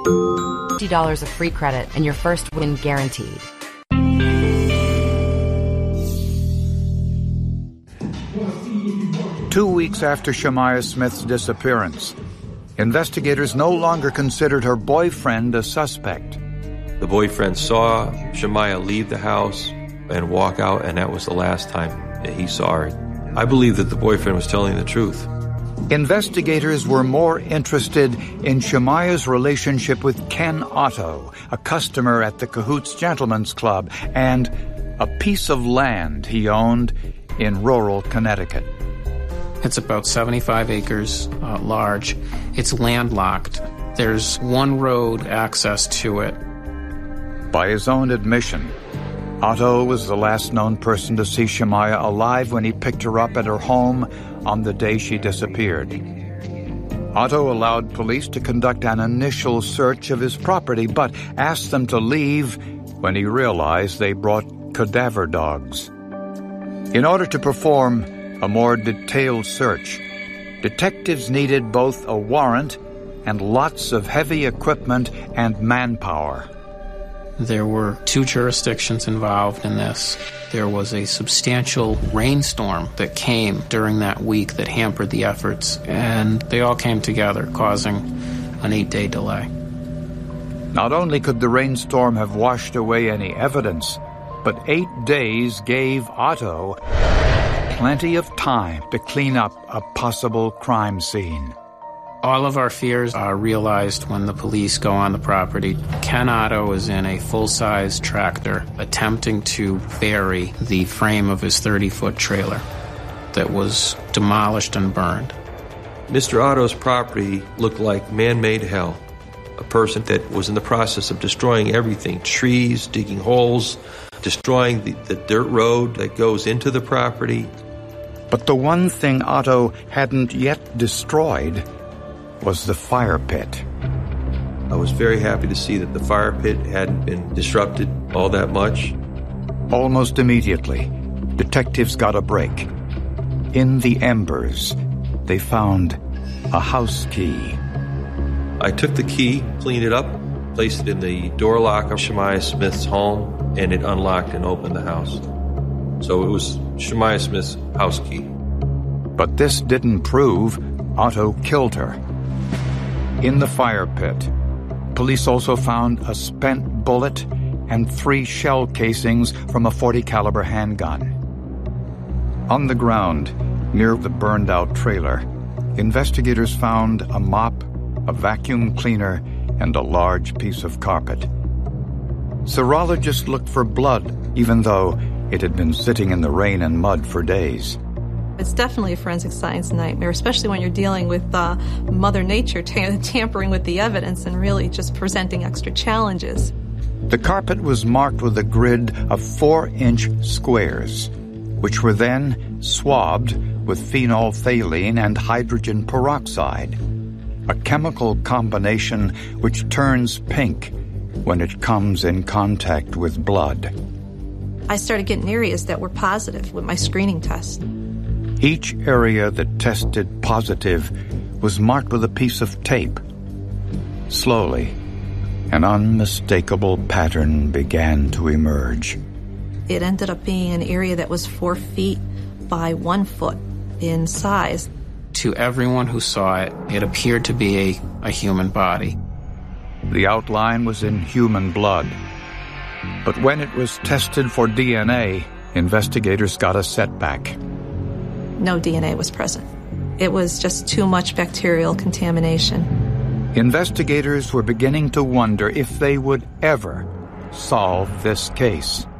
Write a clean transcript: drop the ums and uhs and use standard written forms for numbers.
$50 of free credit and your first win guaranteed. Two weeks after Shemaiah Smith's disappearance, investigators no longer considered her boyfriend a suspect. The boyfriend saw Shemaiah leave the house and walk out, and that was the last time that he saw her. I believe that the boyfriend was telling the truth. Investigators were more interested in Shemaiah's relationship with Ken Otto, a customer at the Cahoots Gentlemen's Club, and a piece of land he owned in rural Connecticut. It's about 75 acres large. It's landlocked. There's one road access to it. By his own admission, Otto was the last known person to see Shemaiah alive when he picked her up at her home on the day she disappeared. Otto allowed police to conduct an initial search of his property, but asked them to leave when he realized they brought cadaver dogs. In order to perform a more detailed search, detectives needed both a warrant and lots of heavy equipment and manpower. There were 2 jurisdictions involved in this. There was a substantial rainstorm that came during that week that hampered the efforts, and they all came together, causing an 8-day delay. Not only could the rainstorm have washed away any evidence, but 8 days gave Otto plenty of time to clean up a possible crime scene. All of our fears are realized when the police go on the property. Ken Otto is in a full-size tractor attempting to bury the frame of his 30-foot trailer that was demolished and burned. Mr. Otto's property looked like man-made hell. A person that was in the process of destroying everything, trees, digging holes, destroying the dirt road that goes into the property. But the one thing Otto hadn't yet destroyed was the fire pit. I was very happy to see that the fire pit hadn't been disrupted all that much. Almost immediately, detectives got a break. In the embers, they found a house key. I took the key, cleaned it up, placed it in the door lock of Shemaiah Smith's home, and it unlocked and opened the house. So it was Shemaiah Smith's house key. But this didn't prove Otto killed her. In the fire pit, police also found a spent bullet and 3 shell casings from a .40 caliber handgun. On the ground, near the burned-out trailer, investigators found a mop, a vacuum cleaner, and a large piece of carpet. Serologists looked for blood, even though it had been sitting in the rain and mud for days. It's definitely a forensic science nightmare, especially when you're dealing with Mother Nature tampering with the evidence and really just presenting extra challenges. The carpet was marked with a grid of 4-inch squares, which were then swabbed with phenolphthalein and hydrogen peroxide, a chemical combination which turns pink when it comes in contact with blood. I started getting areas that were positive with my screening test. Each area that tested positive was marked with a piece of tape. Slowly, an unmistakable pattern began to emerge. It ended up being an area that was 4 feet by 1 foot in size. To everyone who saw it, it appeared to be a human body. The outline was in human blood. But when it was tested for DNA, investigators got a setback. No DNA was present. It was just too much bacterial contamination. Investigators were beginning to wonder if they would ever solve this case.